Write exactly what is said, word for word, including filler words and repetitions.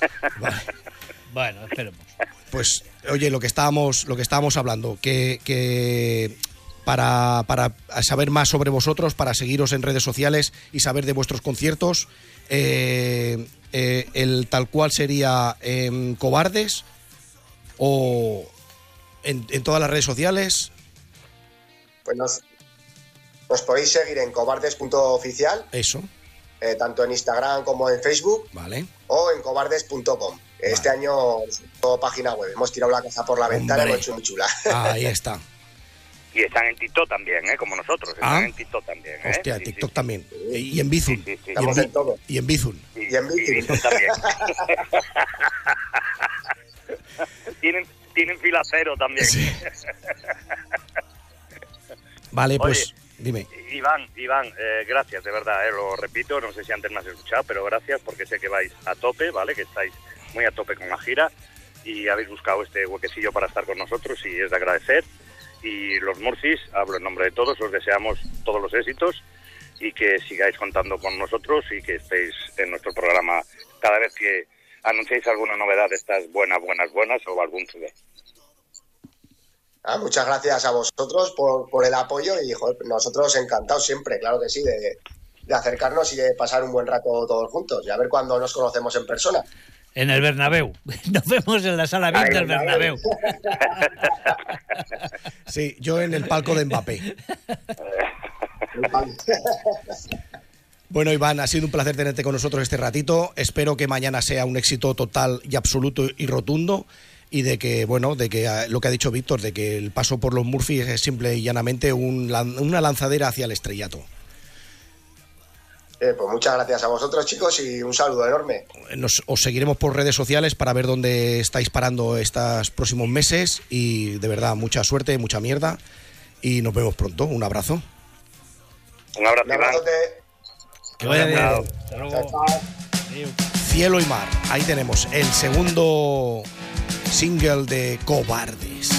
Vale. Bueno, esperemos. Pues, oye, lo que estábamos, lo que estábamos hablando, que, que para, para saber más sobre vosotros, para seguiros en redes sociales y saber de vuestros conciertos, eh, eh, el tal cual sería en Cobardes o en, en todas las redes sociales. Pues nos, nos podéis seguir en cobardes punto oficial. Eso. Eh, tanto en Instagram como en Facebook. Vale. O en cobardes punto com. Vale. Este año, todo página web. Hemos tirado la casa por la Hombre. ventana y hemos hecho muy chula. Ahí está. Y están en TikTok también, ¿eh? Como nosotros. Están ¿Ah? en TikTok también, ¿eh? Hostia, sí, TikTok sí, también. sí. Y en Bizum. Sí, sí, sí. Y, en, en todo. y en Bizum. Y, y en Bizum. Y Bizum también. tienen, tienen fila cero también. Sí. Vale, pues... Oye, dime. Iván, Iván, eh, gracias, de verdad, eh, lo repito, no sé si antes me has escuchado, pero gracias porque sé que vais a tope, ¿vale? Que estáis muy a tope con la gira y habéis buscado este huequecillo para estar con nosotros y es de agradecer. Y los Murphys, hablo en nombre de todos, os deseamos todos los éxitos y que sigáis contando con nosotros y que estéis en nuestro programa cada vez que anunciéis alguna novedad de estas buenas, buenas, buenas o algún C D. Ah, muchas gracias a vosotros por, por el apoyo y joder, nosotros encantados siempre, claro que sí, de, de acercarnos y de pasar un buen rato todos juntos y a ver cuándo nos conocemos en persona. En el Bernabéu. Nos vemos en la sala V I P del Bernabéu. Sí, yo en el palco de Mbappé. Bueno, Iván, ha sido un placer tenerte con nosotros este ratito. Espero que mañana sea un éxito total y absoluto y rotundo. Y de que, bueno, de que lo que ha dicho Víctor, de que el paso por los Murphys es simple y llanamente un, una lanzadera hacia el estrellato. Eh, pues muchas gracias a vosotros, chicos, y un saludo enorme. Nos, os seguiremos por redes sociales para ver dónde estáis parando estos próximos meses y de verdad, mucha suerte, mucha mierda y nos vemos pronto. Un abrazo. Un abrazo, un abrazote. Que vaya bien. Hasta luego. Cielo y mar. Ahí tenemos el segundo single de Cobardes.